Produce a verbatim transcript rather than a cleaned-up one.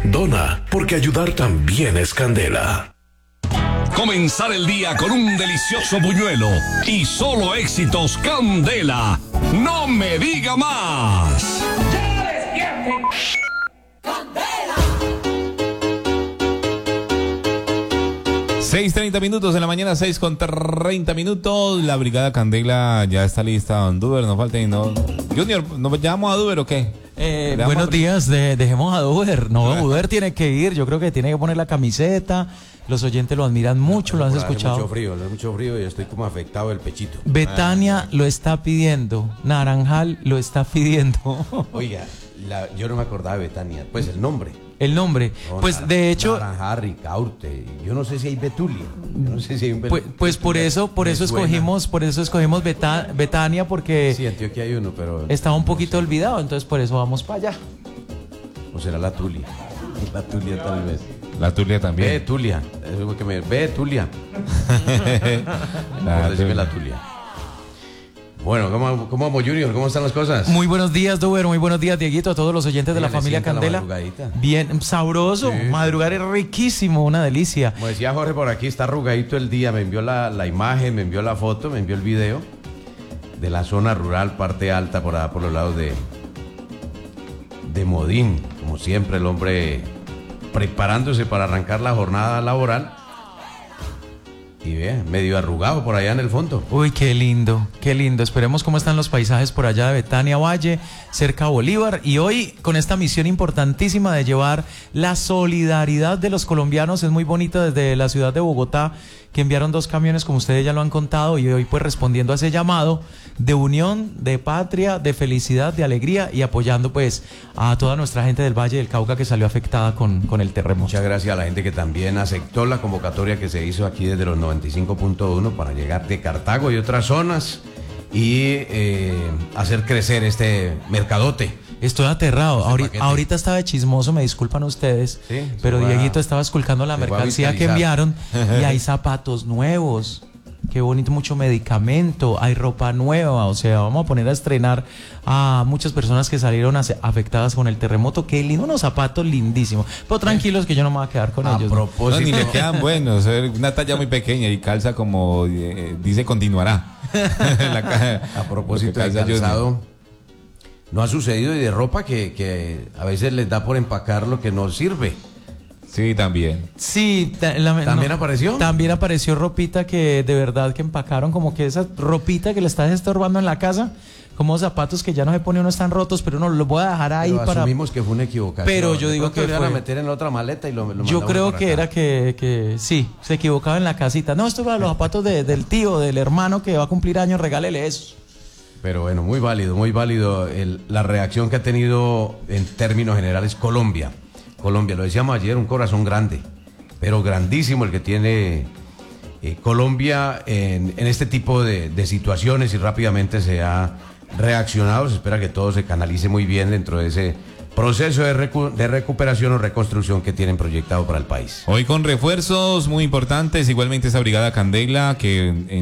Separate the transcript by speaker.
Speaker 1: Dona, porque ayudar también es candela.
Speaker 2: Comenzar el día con un delicioso buñuelo y solo éxitos Candela. ¡No me diga más!
Speaker 3: ¡Ya despierte! ¡Candela!
Speaker 4: seis treinta minutos de la mañana, seis con treinta minutos. La Brigada Candela ya está lista. Don Duber, no falta no. Junior, ¿nos llamamos a Duber o qué?
Speaker 5: Eh, buenos días, de, dejemos a Duber. No, Duber tiene que ir, yo creo que tiene que poner la camiseta. Los oyentes lo admiran mucho, lo han escuchado.
Speaker 6: Hace mucho frío, hace mucho frío y estoy como afectado del pechito.
Speaker 5: Betania ah. lo está pidiendo, Naranjal lo está pidiendo.
Speaker 6: Oiga, la, yo no me acordaba de Betania, pues el nombre.
Speaker 5: El nombre, no, pues Nar de hecho...
Speaker 6: Naranjal, Ricaurte, yo no sé si hay Betulia, yo no sé si hay un
Speaker 5: Pues, pues por eso, por eso escogimos, por eso escogimos Beta Betania, porque...
Speaker 6: Sí, Antioquia hay uno, pero...
Speaker 5: Estaba un poquito no sé. olvidado, entonces por eso vamos para allá.
Speaker 6: O será la Tulia, la Tulia tal vez.
Speaker 4: La Tulia también.
Speaker 6: Betulia, es que me... Betulia. la, decirme la Tulia. Bueno, ¿cómo, ¿cómo vamos, Junior? ¿Cómo están las cosas?
Speaker 5: Muy buenos días, Duber, muy buenos días, Dieguito, a todos los oyentes de la familia Candela.
Speaker 6: La
Speaker 5: Bien, sabroso, sí. Madrugar es riquísimo, una delicia.
Speaker 6: Como decía Jorge por aquí, está arrugadito el día, me envió la, la imagen, me envió la foto, me envió el video de la zona rural, parte alta, por allá por los lados de, de Modín. Como siempre, el hombre preparándose para arrancar la jornada laboral. Y ve, medio arrugado por allá en el fondo.
Speaker 5: Uy, qué lindo, qué lindo. Esperemos cómo están los paisajes por allá de Betania Valle, cerca a Bolívar. Y hoy con esta misión importantísima de llevar la solidaridad de los colombianos. Es muy bonito desde la ciudad de Bogotá, que enviaron dos camiones, como ustedes ya lo han contado, y hoy pues respondiendo a ese llamado de unión, de patria, de felicidad, de alegría y apoyando pues a toda nuestra gente del Valle del Cauca que salió afectada con, con el terremoto.
Speaker 6: Muchas gracias a la gente que también aceptó la convocatoria que se hizo aquí desde los noventa y cinco punto uno para llegar de Cartago y otras zonas y eh, hacer crecer este mercadote.
Speaker 5: Estoy aterrado. Ahorita, ahorita estaba de chismoso, me disculpan ustedes, sí, pero Dieguito estaba esculcando la mercancía que enviaron y hay zapatos nuevos. Qué bonito, mucho medicamento, hay ropa nueva, o sea, vamos a poner a estrenar a muchas personas que salieron afectadas con el terremoto. Qué lindo, unos zapatos lindísimos. Pero tranquilos que yo no me voy a quedar con
Speaker 4: a
Speaker 5: ellos.
Speaker 4: A propósito, no, ni le quedan buenos, una talla muy pequeña y calza como eh, dice continuará.
Speaker 6: La caja, a propósito de calzado, no ha sucedido y de ropa que, que a veces les da por empacar lo que no sirve.
Speaker 4: Sí, también.
Speaker 5: Sí, la,
Speaker 6: ¿también
Speaker 5: no,
Speaker 6: apareció?
Speaker 5: También apareció ropita que de verdad que empacaron, como que esa ropita que le estás estorbando en la casa, como zapatos que ya no se pone, uno están rotos, pero uno los voy a dejar ahí
Speaker 6: pero
Speaker 5: para...
Speaker 6: asumimos que fue una equivocación.
Speaker 5: Pero yo digo que
Speaker 6: le
Speaker 5: fue...
Speaker 6: a meter en la otra maleta y lo, lo
Speaker 5: Yo creo que era que, que sí, se equivocaba en la casita. No, esto es para los zapatos de, del tío, del hermano que va a cumplir años, regálele eso.
Speaker 6: Pero bueno, muy válido, muy válido el, la reacción que ha tenido en términos generales Colombia. Colombia, lo decíamos ayer, un corazón grande, pero grandísimo el que tiene eh, Colombia en, en este tipo de, de situaciones y rápidamente se ha reaccionado. Se espera que todo se canalice muy bien dentro de ese proceso de, recu de recuperación o reconstrucción que tienen proyectado para el país.
Speaker 4: Hoy con refuerzos muy importantes, igualmente esa Brigada Candela que... En